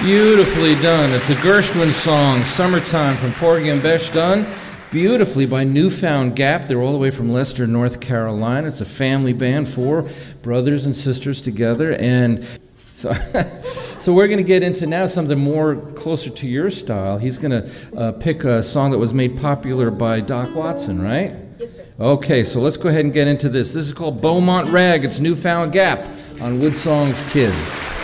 Beautifully done. It's a Gershwin song, Summertime, from Porgy and Bess, done beautifully by Newfound Gap. They're all the way from Leicester, North Carolina. It's a family band, 4 brothers and sisters together. And so, so we're going to get into now something more closer to your style. He's going to pick a song that was made popular by Doc Watson, right? Yes, sir. Okay, so let's go ahead and get into this. This is called Beaumont Rag. It's Newfound Gap on Woodsong's Kids.